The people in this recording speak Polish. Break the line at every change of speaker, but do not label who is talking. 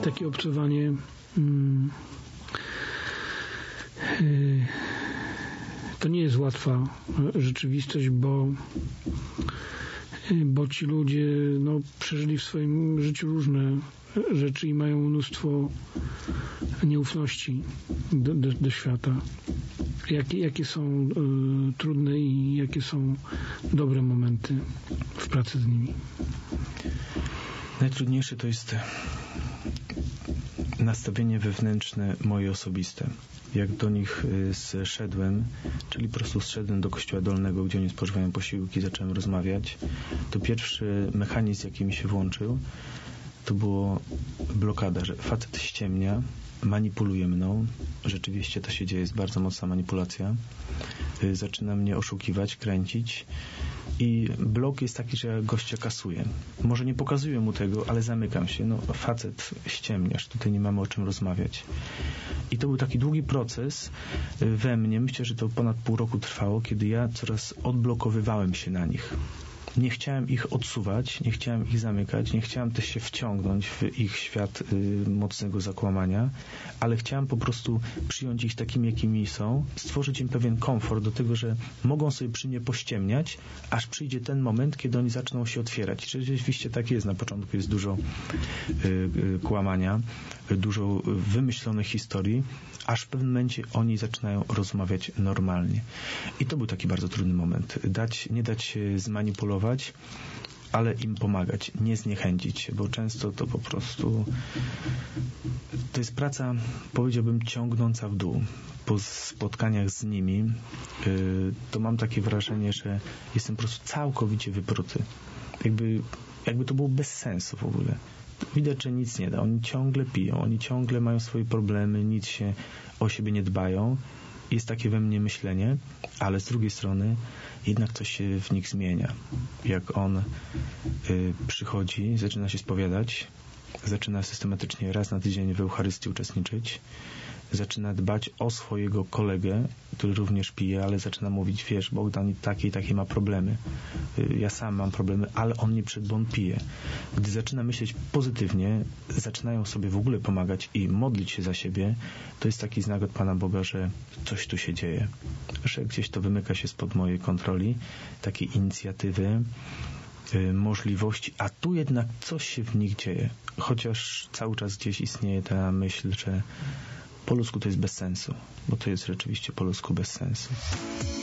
takie obcowanie to nie jest łatwa rzeczywistość, bo ci ludzie przeżyli w swoim życiu różne rzeczy i mają mnóstwo nieufności do świata. Jakie są trudne i jakie są dobre momenty w pracy z nimi?
Najtrudniejsze to jest nastawienie wewnętrzne moje osobiste. Jak do nich zszedłem, czyli po prostu zszedłem do kościoła dolnego, gdzie oni spożywają posiłki, zacząłem rozmawiać, to pierwszy mechanizm, jaki mi się włączył, to było blokada, że facet ściemnia, manipuluje mną. Rzeczywiście to się dzieje, jest bardzo mocna manipulacja. Zaczyna mnie oszukiwać, kręcić i blok jest taki, że ja gościa kasuję. Może nie pokazuję mu tego, ale zamykam się. Facet, ściemniasz, tutaj nie mamy o czym rozmawiać. I to był taki długi proces we mnie. Myślę, że to ponad pół roku trwało, kiedy ja coraz odblokowywałem się na nich. Nie chciałem ich odsuwać, nie chciałem ich zamykać, nie chciałem też się wciągnąć w ich świat mocnego zakłamania, ale chciałem po prostu przyjąć ich takimi, jakimi są, stworzyć im pewien komfort do tego, że mogą sobie przy mnie pościemniać, aż przyjdzie ten moment, kiedy oni zaczną się otwierać. Rzeczywiście tak jest. Na początku jest dużo kłamania, dużo wymyślonych historii, aż w pewnym momencie oni zaczynają rozmawiać normalnie. I to był taki bardzo trudny moment. Nie dać się zmanipulować, ale im pomagać, nie zniechęcić się, bo często to po prostu to jest praca, powiedziałbym, ciągnąca w dół. Po spotkaniach z nimi to mam takie wrażenie, że jestem po prostu całkowicie wypruty. Jakby to było bez sensu w ogóle. Widać, że nic nie da. Oni ciągle piją, oni ciągle mają swoje problemy, nic się o siebie nie dbają. Jest takie we mnie myślenie, ale z drugiej strony jednak coś się w nich zmienia. Jak on przychodzi, zaczyna się spowiadać, zaczyna systematycznie raz na tydzień w Eucharystii uczestniczyć, zaczyna dbać o swojego kolegę, który również pije, ale zaczyna mówić, wiesz, Bogdan takie ma problemy. Ja sam mam problemy, ale on nie przed, bo on pije. Gdy zaczyna myśleć pozytywnie, zaczynają sobie w ogóle pomagać i modlić się za siebie, to jest taki znak od Pana Boga, że coś tu się dzieje. Że gdzieś to wymyka się spod mojej kontroli, takiej inicjatywy, możliwości, a tu jednak coś się w nich dzieje. Chociaż cały czas gdzieś istnieje ta myśl, że po ludzku to jest bez sensu, bo to jest rzeczywiście po ludzku bez sensu.